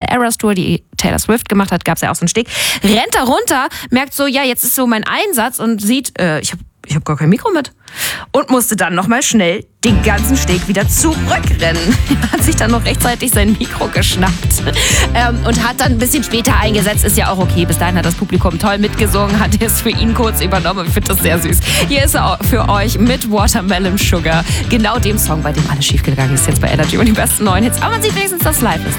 Eras Tour, die Taylor Swift gemacht hat, gab es ja auch so einen Steg. Rennt da runter, merkt so, ja, jetzt ist so mein Einsatz und sieht, ich hab gar kein Mikro mit. Und musste dann nochmal schnell den ganzen Steg wieder zurückrennen. Er hat sich dann noch rechtzeitig sein Mikro geschnappt und hat dann ein bisschen später eingesetzt. Ist ja auch okay. Bis dahin hat das Publikum toll mitgesungen, hat es für ihn kurz übernommen. Ich finde das sehr süß. Hier ist er für euch mit Watermelon Sugar. Genau dem Song, bei dem alles schiefgegangen ist jetzt bei Energy und die besten neuen Hits. Aber man sieht wenigstens, dass es live ist.